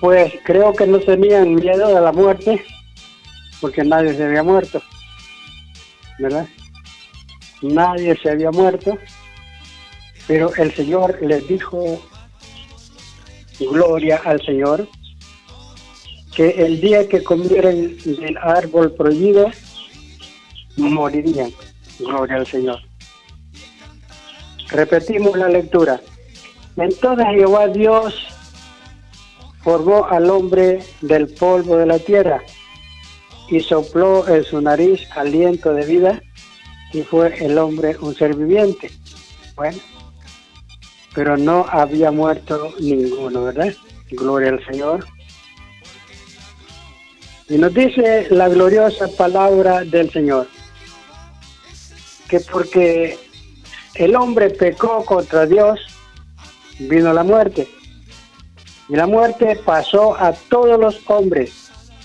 Pues creo que no tenían miedo de la muerte, porque nadie se había muerto, ¿verdad? Nadie se había muerto, pero el Señor les dijo, gloria al Señor, que el día que comieran del árbol prohibido, morirían. Gloria al Señor. Repetimos la lectura. Entonces Jehová Dios formó al hombre del polvo de la tierra y sopló en su nariz aliento de vida, y fue el hombre un ser viviente. Bueno, pero no había muerto ninguno, ¿verdad? Gloria al Señor. Y nos dice la gloriosa palabra del Señor, que porque el hombre pecó contra Dios, vino la muerte. Y la muerte pasó a todos los hombres.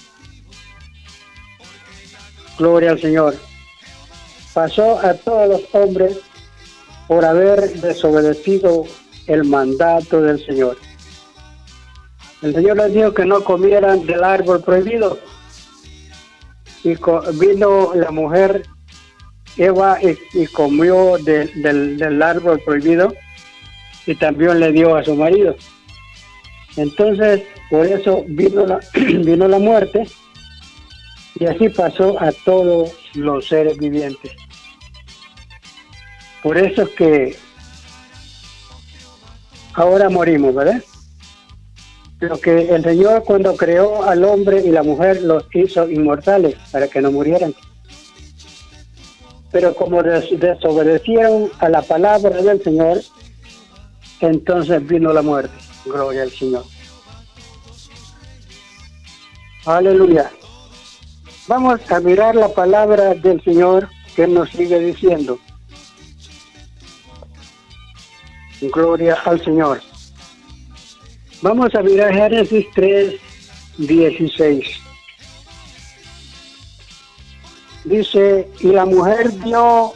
Gloria al Señor. Pasó a todos los hombres por haber desobedecido el mandato del Señor. El Señor les dijo que no comieran del árbol prohibido. Y vino la mujer Eva y comió del árbol prohibido, y también le dio a su marido. Entonces, por eso vino la muerte, y así pasó a todos los seres vivientes. Por eso es que ahora morimos, ¿verdad? Pero que el Señor, cuando creó al hombre y la mujer, los hizo inmortales para que no murieran. Pero como desobedecieron a la palabra del Señor, entonces vino la muerte. Gloria al Señor. Aleluya. Vamos a mirar la palabra del Señor, que nos sigue diciendo. Gloria al Señor. Vamos a mirar Génesis 3:16. Dice, y la mujer dio,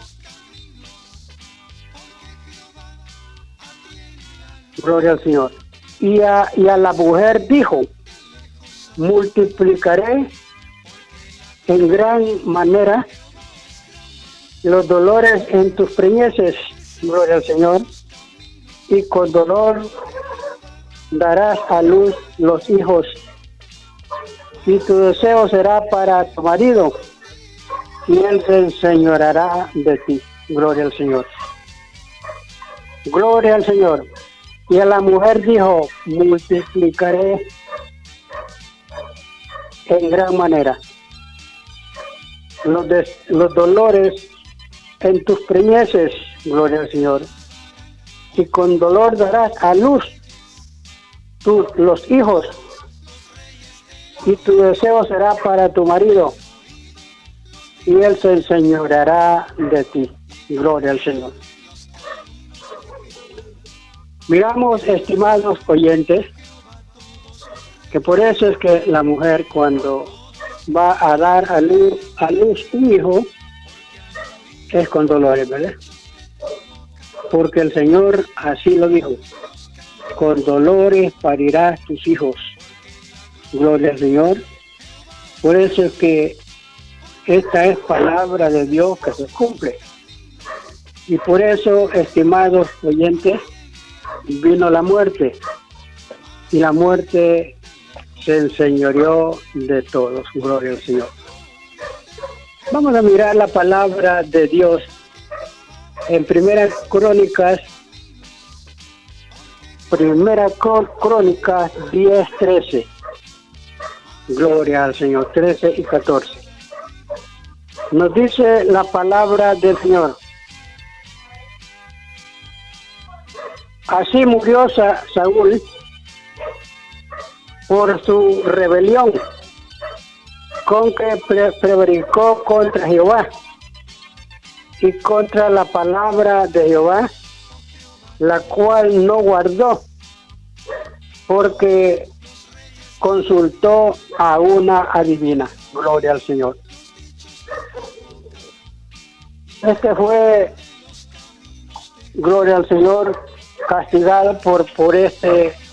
gloria al Señor, y a la mujer dijo, multiplicaré en gran manera los dolores en tus preñeces, gloria al Señor, y con dolor darás a luz los hijos, y tu deseo será para tu marido, y él se enseñoreará de ti. Gloria al Señor. Gloria al Señor. Y a la mujer dijo, multiplicaré en gran manera los dolores en tus preñeces, gloria al Señor, y con dolor darás a luz los hijos, y tu deseo será para tu marido, y él se enseñoreará de ti. Gloria al Señor. Miramos, estimados oyentes, que por eso es que la mujer, cuando va a dar a luz un hijo, es con dolores, ¿verdad? Porque el Señor así lo dijo, con dolores parirás tus hijos. Gloria al Señor. Por eso es que esta es palabra de Dios que se cumple. Y por eso, estimados oyentes, vino la muerte. Y la muerte se enseñoreó de todos. Gloria al Señor. Vamos a mirar la palabra de Dios en Primera Crónicas 10:13. Gloria al Señor. 13 y 14. Nos dice la palabra del Señor. Así murió Saúl por su rebelión, con que prevaricó contra Jehová y contra la palabra de Jehová, la cual no guardó, porque consultó a una adivina. Gloria al Señor. Este fue, gloria al Señor, castigado por este